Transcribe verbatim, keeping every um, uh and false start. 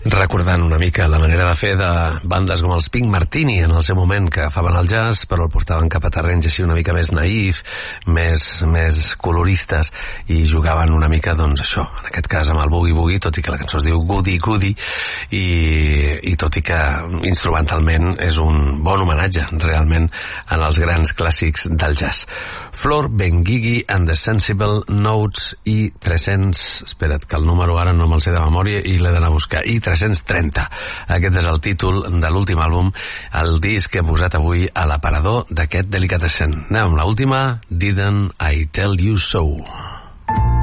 recordant una mica la manera de fer de bandes com els Pink Martini en el seu moment, que agafaven el jazz però el portaven cap a terrenys així una mica més naïf, més, més coloristes, i jugaven una mica, doncs això, en aquest cas amb el Boogie Boogie, tot i que la cançó es diu Goody Goody, i, i tot i que instrumentalment és un bon homenatge realment en els grans clàssics del jazz. Flor Benguigui and the Sensible Notes i tres-cents, espera't que el número ara no me'l sé de memòria i l'he d'anar a buscar, i tres-cents trenta. Aquest és el títol de l'últim àlbum, el disc que he posat avui a l'aparador d'aquest Delicatessen. Anem amb l'última, Didn't I Tell You So.